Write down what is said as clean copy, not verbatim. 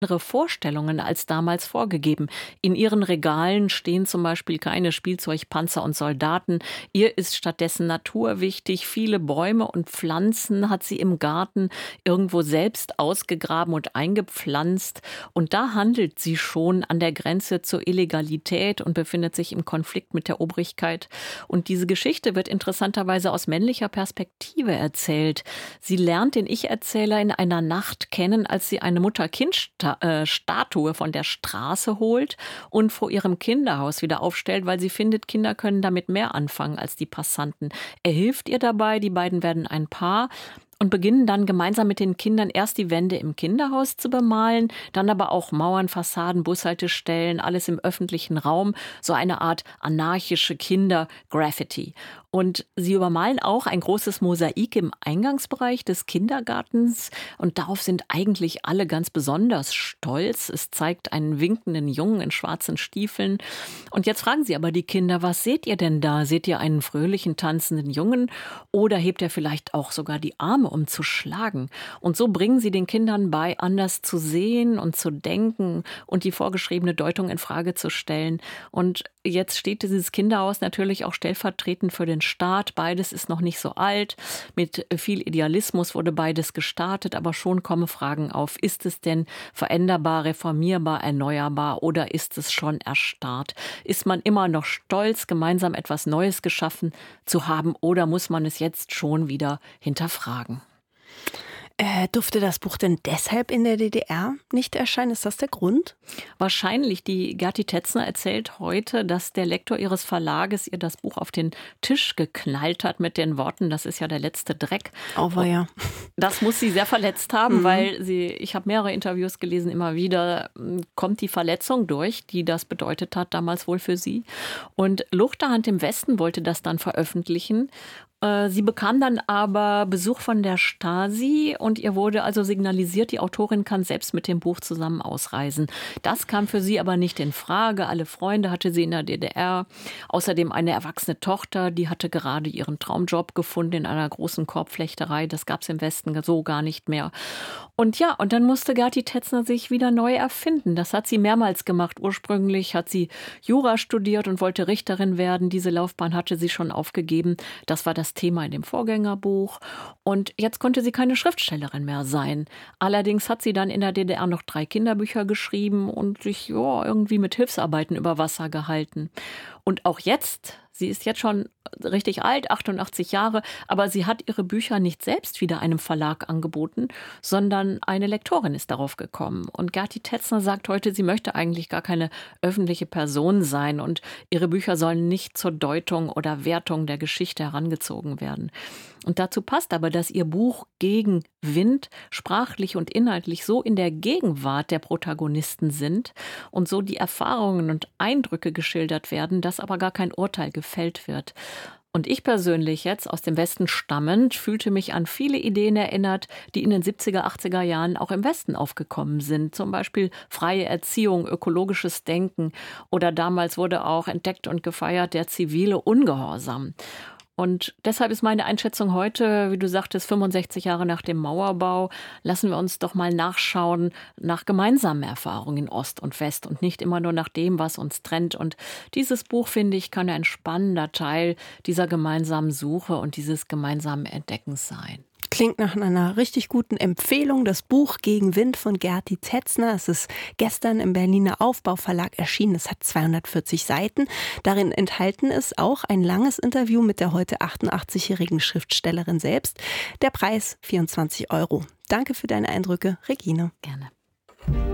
andere Vorstellungen als damals vorgegeben. In ihren Regalen stehen zum Beispiel keine Spielzeugpanzer und Soldaten. Ihr ist stattdessen Natur wichtig. Viele Bäume und Pflanzen hat sie im Garten irgendwo selbst ausgegraben und eingepflanzt. Und da handelt sie schon an der Grenze zur Illegalität und befindet sich im Konflikt mit der Obrigkeit. Und diese Geschichte wird interessanterweise aus männlicher Perspektive erzählt. Sie lernt den Ich-Erzähler in einer Nacht kennen, als sie eine Mutter-Kind-Statue von der Straße holt und vor ihrem Kinderhaus wieder aufstellt, weil sie findet, Kinder können damit mehr anfangen als die Passanten. Er hilft ihr dabei, die beiden werden ein Paar und beginnen dann gemeinsam mit den Kindern erst die Wände im Kinderhaus zu bemalen, dann aber auch Mauern, Fassaden, Bushaltestellen, alles im öffentlichen Raum, so eine Art anarchische Kinder-Graffiti. Und sie übermalen auch ein großes Mosaik im Eingangsbereich des Kindergartens und darauf sind eigentlich alle ganz besonders stolz. Es zeigt einen winkenden Jungen in schwarzen Stiefeln. Und jetzt fragen sie aber die Kinder, was seht ihr denn da? Seht ihr einen fröhlichen, tanzenden Jungen oder hebt er vielleicht auch sogar die Arme, um zu schlagen? Und so bringen sie den Kindern bei, anders zu sehen und zu denken und die vorgeschriebene Deutung in Frage zu stellen. Und jetzt steht dieses Kinderhaus natürlich auch stellvertretend für den Staat. Beides ist noch nicht so alt. Mit viel Idealismus wurde beides gestartet, aber schon kommen Fragen auf. Ist es denn veränderbar, reformierbar, erneuerbar oder ist es schon erstarrt? Ist man immer noch stolz, gemeinsam etwas Neues geschaffen zu haben oder muss man es jetzt schon wieder hinterfragen? Durfte das Buch denn deshalb in der DDR nicht erscheinen? Ist das der Grund? Wahrscheinlich. Die Gerti Tetzner erzählt heute, dass der Lektor ihres Verlages ihr das Buch auf den Tisch geknallt hat mit den Worten, das ist ja der letzte Dreck. Auweia. Das muss sie sehr verletzt haben, weil ich habe mehrere Interviews gelesen, immer wieder kommt die Verletzung durch, die das bedeutet hat, damals wohl für sie. Und Luchterhand im Westen wollte das dann veröffentlichen. Sie bekam dann aber Besuch von der Stasi und ihr wurde also signalisiert, die Autorin kann selbst mit dem Buch zusammen ausreisen. Das kam für sie aber nicht in Frage. Alle Freunde hatte sie in der DDR. Außerdem eine erwachsene Tochter, die hatte gerade ihren Traumjob gefunden in einer großen Korbflechterei. Das gab es im Westen so gar nicht mehr. Und ja, und dann musste Gerti Tetzner sich wieder neu erfinden. Das hat sie mehrmals gemacht. Ursprünglich hat sie Jura studiert und wollte Richterin werden. Diese Laufbahn hatte sie schon aufgegeben. Das war das Thema in dem Vorgängerbuch. Und jetzt konnte sie keine Schriftstellerin mehr sein. Allerdings hat sie dann in der DDR noch 3 Kinderbücher geschrieben und sich irgendwie mit Hilfsarbeiten über Wasser gehalten. Und auch jetzt, sie ist jetzt schon richtig alt, 88 Jahre, aber sie hat ihre Bücher nicht selbst wieder einem Verlag angeboten, sondern eine Lektorin ist darauf gekommen. Und Gerti Tetzner sagt heute, sie möchte eigentlich gar keine öffentliche Person sein und ihre Bücher sollen nicht zur Deutung oder Wertung der Geschichte herangezogen werden. Und dazu passt aber, dass ihr Buch Gegen Wind sprachlich und inhaltlich so in der Gegenwart der Protagonisten sind und so die Erfahrungen und Eindrücke geschildert werden, dass aber gar kein Urteil gefällt wird. Und ich persönlich jetzt aus dem Westen stammend fühlte mich an viele Ideen erinnert, die in den 70er, 80er Jahren auch im Westen aufgekommen sind. Zum Beispiel freie Erziehung, ökologisches Denken oder damals wurde auch entdeckt und gefeiert der zivile Ungehorsam. Und deshalb ist meine Einschätzung heute, wie du sagtest, 65 Jahre nach dem Mauerbau, lassen wir uns doch mal nachschauen nach gemeinsamen Erfahrungen in Ost und West und nicht immer nur nach dem, was uns trennt. Und dieses Buch, finde ich, kann ein spannender Teil dieser gemeinsamen Suche und dieses gemeinsamen Entdeckens sein. Klingt nach einer richtig guten Empfehlung. Das Buch Gegen Wind von Gerti Tetzner. Es ist gestern im Berliner Aufbau-Verlag erschienen. Es hat 240 Seiten. Darin enthalten ist auch ein langes Interview mit der heute 88-jährigen Schriftstellerin selbst. Der Preis 24 €. Danke für deine Eindrücke, Regine. Gerne.